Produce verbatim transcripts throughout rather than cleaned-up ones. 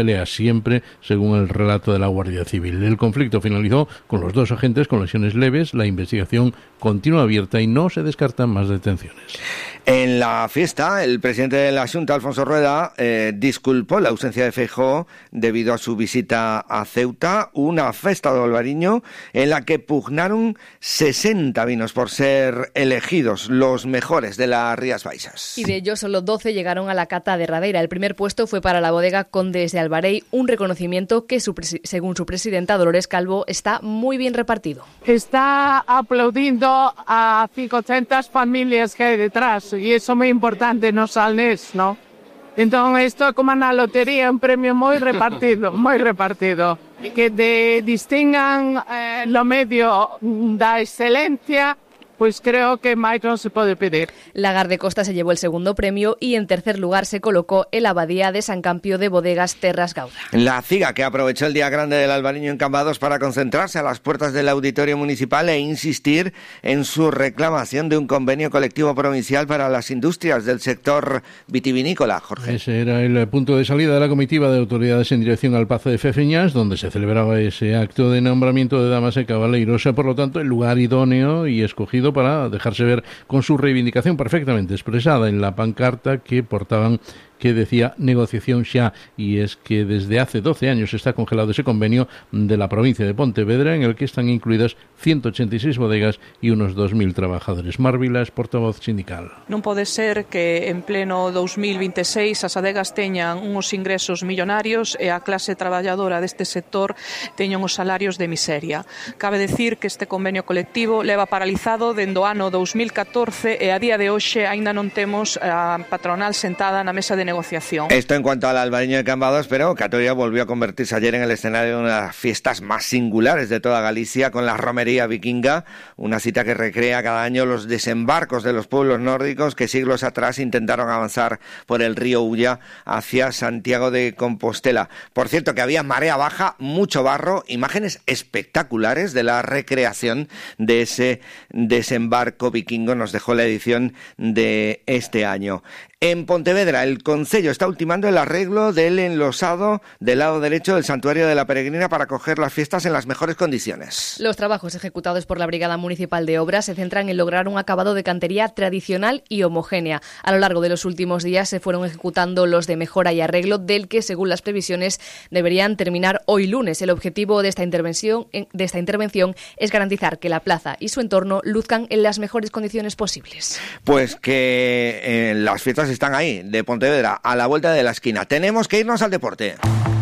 pelea siempre, según el relato de la Guardia Civil. El conflicto finalizó con los dos agentes con lesiones leves. La investigación continúa abierta y no se descartan más detenciones. En la fiesta, el presidente de la Xunta, Alfonso Rueda, eh, disculpó la ausencia de Feijóo debido a su visita a Ceuta, una festa do Albariño en la que pugnaron sesenta vinos por ser elegidos los mejores de las Rías Baixas. Y de ellos solo doce llegaron a la cata derradeira. El primer puesto fue para la bodega Condes de Albarei, un reconocimiento que, su, según su presidenta Dolores Calvo, está muy bien repartido. Está aplaudiendo a cincuecenta familias que hay detrás y eso es muy importante no Salnés, ¿no? Entonces esto es como una lotería, un premio muy repartido, muy repartido. Que te distingan eh, lo medio da excelencia, pues creo que más no se puede pedir. Lagar de Costa se llevó el segundo premio y en tercer lugar se colocó el Abadía de San Campio de Bodegas Terras Gauda. La CIGA, que aprovechó el Día Grande del Albariño en Cambados para concentrarse a las puertas del Auditorio Municipal e insistir en su reclamación de un convenio colectivo provincial para las industrias del sector vitivinícola. Jorge. Ese era el punto de salida de la comitiva de autoridades en dirección al Pazo de Fefeñas, donde se celebraba ese acto de nombramiento de damas y caballeros, por lo tanto el lugar idóneo y escogido para dejarse ver con su reivindicación perfectamente expresada en la pancarta que portaban, que decía negociación xa, y es que desde hace doce años está congelado ese convenio de la provincia de Pontevedra en el que están incluidas ciento ochenta y seis bodegas y unos dos mil trabajadores. Mar Vilas, portavoz sindical. Non pode ser que en pleno dos mil veintiséis as adegas teñan uns ingresos millonarios e a clase traballadora deste sector teñan os salarios de miseria. Cabe decir que este convenio colectivo leva paralizado dende o ano dos mil catorce e a día de hoxe aínda non temos a patronal sentada na mesa de negociación. Esto en cuanto al Albariño de Cambados, pero Catoira volvió a convertirse ayer en el escenario de una de las fiestas más singulares de toda Galicia, con la romería vikinga, una cita que recrea cada año los desembarcos de los pueblos nórdicos que siglos atrás intentaron avanzar por el río Ulla hacia Santiago de Compostela. Por cierto, que había marea baja, mucho barro, imágenes espectaculares de la recreación de ese desembarco vikingo nos dejó la edición de este año. En Pontevedra, el Concello está ultimando el arreglo del enlosado del lado derecho del Santuario de la Peregrina para acoger las fiestas en las mejores condiciones. Los trabajos ejecutados por la Brigada Municipal de Obras se centran en lograr un acabado de cantería tradicional y homogénea. A lo largo de los últimos días se fueron ejecutando los de mejora y arreglo del que, según las previsiones, deberían terminar hoy lunes. El objetivo de esta intervención, de esta intervención es garantizar que la plaza y su entorno luzcan en las mejores condiciones posibles. Pues que eh, las fiestas están ahí, de Pontevedra, a la vuelta de la esquina. Tenemos que irnos al deporte.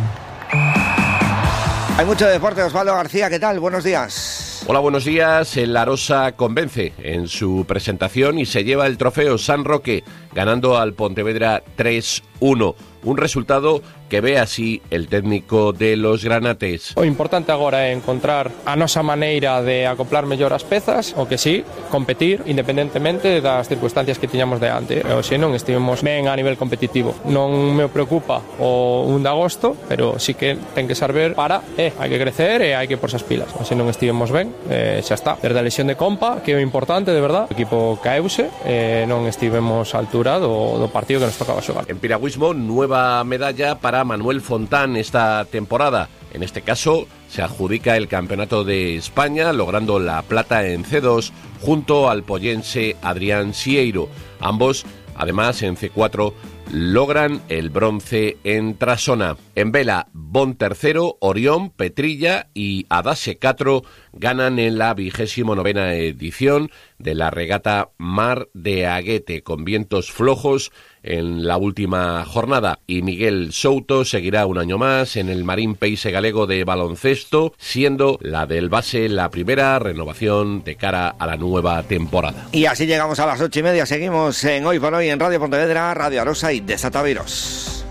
Hay mucho deporte. Osvaldo García, ¿qué tal? Buenos días. Hola, buenos días. El Arosa convence en su presentación y se lleva el trofeo San Roque, ganando al Pontevedra tres uno. Un resultado que ve así el técnico de los granates. O importante agora é encontrar a nosa maneira de acoplar mellor as pezas, o que sí, competir independentemente das circunstancias que tiñamos de ante. O se non estivemos ben a nivel competitivo. Non me preocupa o un de agosto, pero sí que ten que saber para, eh, hai que crecer e hai que porse as pilas. O se non estivemos ben, eh, xa está. Desde a lesión de Compa, que é o importante, de verdad, o equipo caeuse, eh, non estivemos a altura do, do partido que nos tocaba xogar. En piragüismo, nueva medalla para Manuel Fontán esta temporada. En este caso se adjudica el Campeonato de España, logrando la plata en C dos junto al pollense Adrián Sieiro. Ambos, además, en C cuatro logran el bronce en Trasona. En vela, Bon tercero, Orión, Petrilla y Adase Catro ganan en la vigésimo novena edición de la regata Mar de Aguete, con vientos flojos en la última jornada, y Miguel Souto seguirá un año más en el Marín Peise Galego de baloncesto, siendo la del base la primera renovación de cara a la nueva temporada. Y así llegamos a las ocho y media. Seguimos en Hoy por Hoy en Radio Pontevedra, Radio Arosa y Desataviros.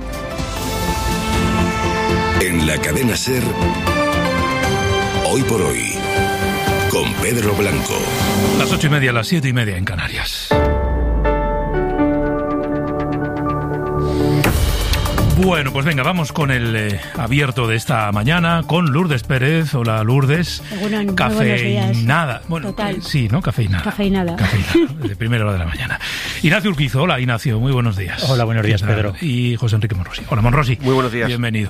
En la cadena SER, Hoy por Hoy, con Pedro Blanco. Las ocho y media, las siete y media en Canarias. Bueno, pues venga, vamos con el eh, abierto de esta mañana con Lourdes Pérez. Hola, Lourdes. Bueno, Cafeinada. Bueno, Total. Eh, sí, ¿no? Cafeinada. Cafeinada. Cafeinada, de primera hora de la mañana. Ignacio Urquizo. Hola, Ignacio. Muy buenos días. Hola, buenos días, Pedro. Y José Enrique Monrosi. Hola, Monrosi. Muy buenos días. Bienvenido.